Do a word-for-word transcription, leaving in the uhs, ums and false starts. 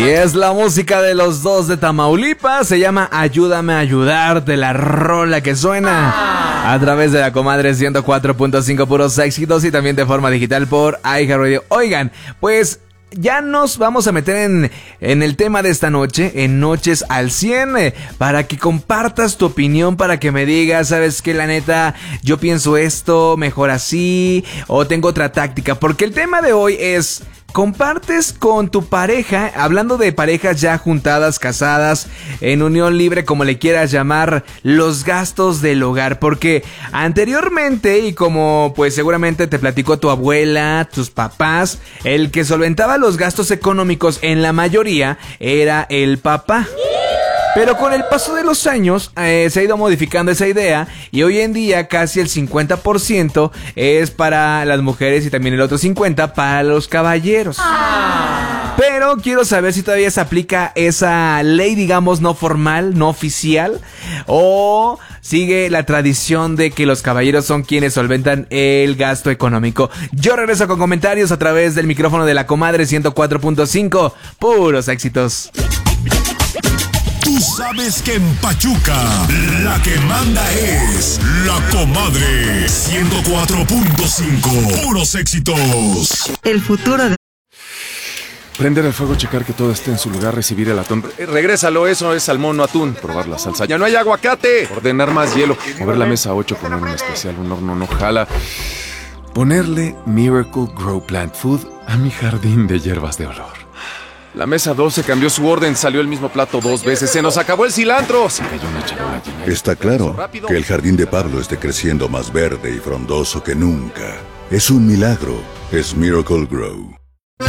Y es la música de los dos de Tamaulipas. Se llama Ayúdame a ayudarte, la rola que suena a través de la Comadre ciento cuatro punto cinco puros éxitos y también de forma digital por iHeartRadio. Oigan, pues ya nos vamos a meter en, en el tema de esta noche, en Noches al cien, eh, para que compartas tu opinión, para que me digas, ¿sabes qué? La neta, yo pienso esto, mejor así, o tengo otra táctica, porque el tema de hoy es: compartes con tu pareja, hablando de parejas ya juntadas, casadas, en unión libre, como le quieras llamar, los gastos del hogar, porque anteriormente, y como pues seguramente te platicó tu abuela, tus papás, el que solventaba los gastos económicos en la mayoría era el papá. Pero con el paso de los años eh, se ha ido modificando esa idea y hoy en día casi el cincuenta por ciento es para las mujeres y también el otro cincuenta por ciento para los caballeros. Ah. Pero quiero saber si todavía se aplica esa ley, digamos, no formal, no oficial, o sigue la tradición de que los caballeros son quienes solventan el gasto económico. Yo regreso con comentarios a través del micrófono de la Comadre ciento cuatro punto cinco, puros éxitos. Tú sabes que en Pachuca la que manda es la Comadre ciento cuatro punto cinco. Puros éxitos. El futuro de... Prender el fuego, checar que todo esté en su lugar, recibir el atún. Eh, regrésalo, eso es salmón, no atún. Probar la salsa. Ya no hay aguacate. Ordenar más hielo. Mover la mesa a ocho, poner un especial, un horno no jala. Ponerle Miracle Grow Plant Food a mi jardín de hierbas de olor. La mesa doce cambió su orden, salió el mismo plato dos veces, se nos acabó el cilantro. Se cayó una charola llena. Está claro que el jardín de Pablo esté creciendo más verde y frondoso que nunca. Es un milagro, es Miracle Grow.